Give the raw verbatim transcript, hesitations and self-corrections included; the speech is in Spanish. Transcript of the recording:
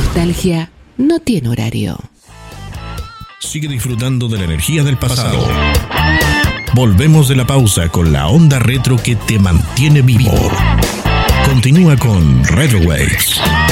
nostalgia no tiene horario. Sigue disfrutando de la energía del pasado. Volvemos de la pausa con la onda retro que te mantiene vivo. Continúa con Retro Waves.